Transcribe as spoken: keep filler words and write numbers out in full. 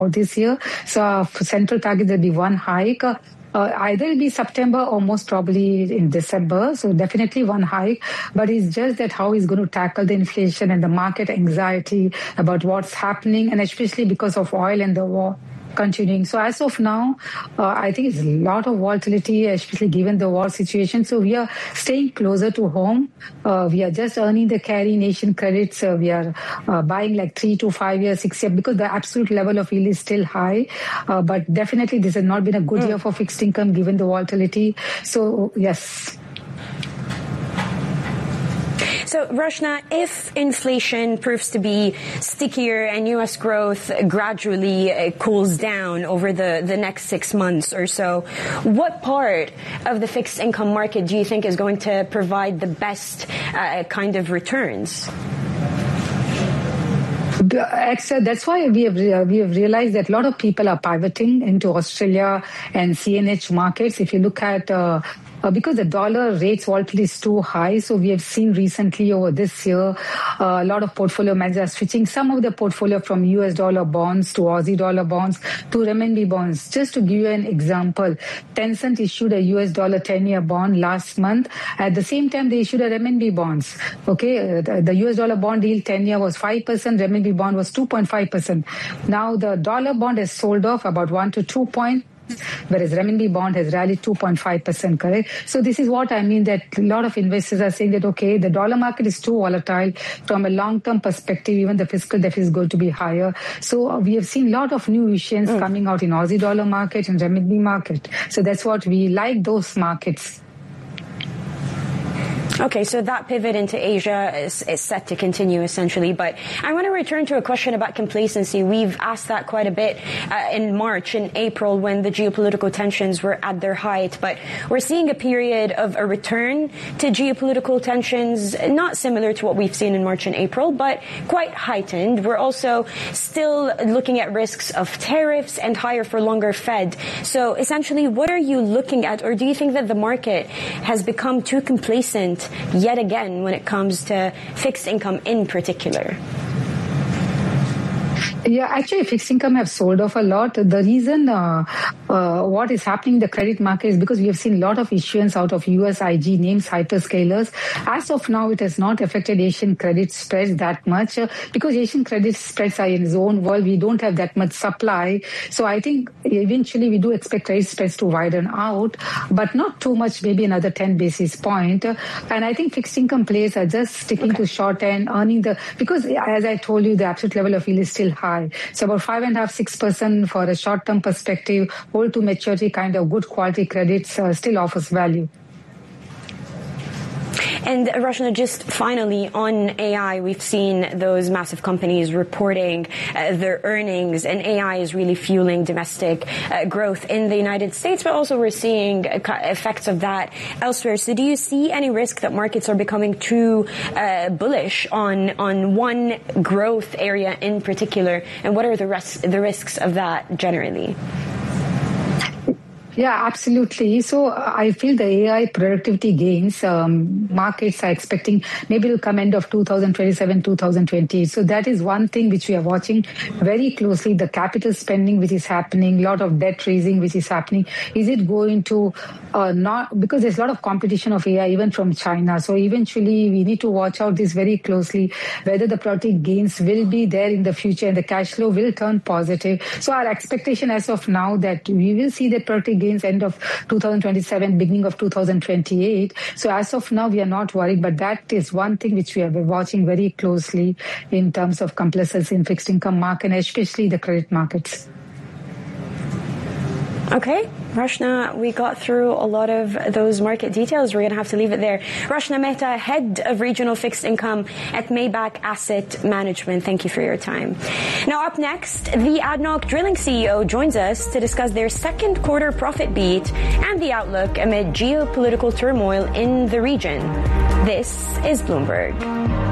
this year. So uh, central target will be one hike. Uh, Uh, either it'll be September or most probably in December. So definitely one hike. But it's just that how he's going to tackle the inflation and the market anxiety about what's happening, and especially because of oil and the war continuing. So as of now, uh, I think it's a lot of volatility, especially given the war situation. So we are staying closer to home. Uh, we are just earning the carry nation credits. Uh, we are uh, buying like three to five years, six years, because the absolute level of yield is still high. Uh, but definitely this has not been a good mm. year for fixed income given the volatility. So yes. So, Rachna, if inflation proves to be stickier and U S growth gradually uh, cools down over the, the next six months or so, what part of the fixed income market do you think is going to provide the best uh, kind of returns? That's why we have we have realized that a lot of people are pivoting into Australia and C N H markets. If you look at uh, Uh, because the dollar rates volatility is too high, so we have seen recently over this year uh, a lot of portfolio managers are switching some of their portfolio from U S dollar bonds to Aussie dollar bonds to renminbi bonds. Just to give you an example, Tencent issued a U S dollar ten-year bond last month. At the same time, they issued a renminbi bonds. Okay, uh, the, the U S dollar bond yield ten-year was five percent, renminbi bond was two point five percent. Now the dollar bond has sold off about one to two points, whereas renminbi bond has rallied two point five percent, correct? So this is what I mean, that a lot of investors are saying that, okay, the dollar market is too volatile. From a long-term perspective, even the fiscal deficit is going to be higher. So we have seen a lot of new issues mm. coming out in Aussie dollar market and renminbi market. So that's what we like, those markets. Okay, so that pivot into Asia is, is set to continue essentially, but I want to return to a question about complacency. We've asked that quite a bit uh, in March and April when the geopolitical tensions were at their height, but we're seeing a period of a return to geopolitical tensions, not similar to what we've seen in March and April, but quite heightened. We're also still looking at risks of tariffs and higher for longer Fed. So essentially, what are you looking at, or do you think that the market has become too complacent yet again when it comes to fixed income in particular? Yeah, actually, fixed income have sold off a lot. The reason uh, uh, what is happening in the credit market is because we have seen a lot of issuance out of U S I G names, hyperscalers. As of now, it has not affected Asian credit spreads that much uh, because Asian credit spreads are in its own world. We don't have that much supply. So I think eventually we do expect credit spreads to widen out, but not too much, maybe another ten basis point. Uh, and I think fixed income players are just sticking okay. to short end, earning the, because as I told you, the absolute level of yield is still high. So about five and a half, six percent for a short-term perspective, hold to maturity kind of good quality credits uh, still offers value. And Rachna, just finally on A I, we've seen those massive companies reporting uh, their earnings, and A I is really fueling domestic uh, growth in the United States, but also we're seeing uh, effects of that elsewhere. So do you see any risk that markets are becoming too uh, bullish on on one growth area in particular, and what are the, res- the risks of that generally? Yeah, absolutely. So I feel the A I productivity gains, um, markets are expecting maybe it will come end of two thousand twenty-seven, two thousand twenty. So that is one thing which we are watching very closely, the capital spending which is happening, a lot of debt raising which is happening. Is it going to uh, not, because there's a lot of competition of A I even from China. So eventually we need to watch out this very closely, whether the productivity gains will be there in the future and the cash flow will turn positive. So our expectation as of now that we will see that productivity gains end of two thousand twenty-seven, beginning of two thousand twenty-eight. So as of now, we are not worried, but that is one thing which we are watching very closely in terms of complacency in fixed income market, and especially the credit markets. Okay, Rachna, we got through a lot of those market details. We're going to have to leave it there. Rachna Mehta, Head of Regional Fixed Income at Maybach Asset Management. Thank you for your time. Now up next, the A D N O C Drilling C E O joins us to discuss their second quarter profit beat and the outlook amid geopolitical turmoil in the region. This is Bloomberg.